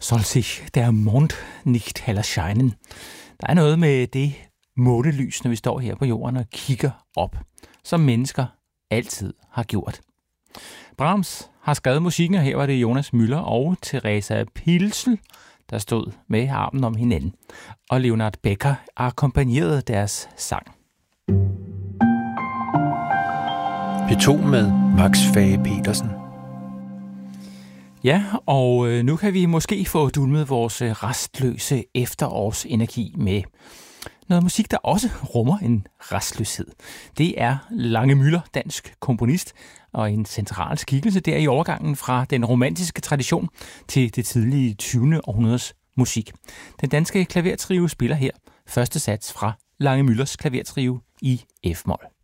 soll sich der Mond nicht heller scheinen. Der er noget med det månelys, når vi står her på jorden og kigger op, som mennesker altid har gjort. Brahms har skrevet musikken, og her var det Jonas Müller og Theresa Pilsel, der stod med armen om hinanden. Og Leonard Becker akkompagnerede deres sang. P2 med Max Fage-Petersen. Ja, og nu kan vi måske få dulmet vores restløse efterårsenergi med noget musik, der også rummer en restløshed. Det er Lange Müller, dansk komponist, og en central skikkelse der i overgangen fra den romantiske tradition til det tidlige 20. århundredes musik. Den danske klavertrio spiller her første sats fra Lange Müllers klavertrio i F-mol.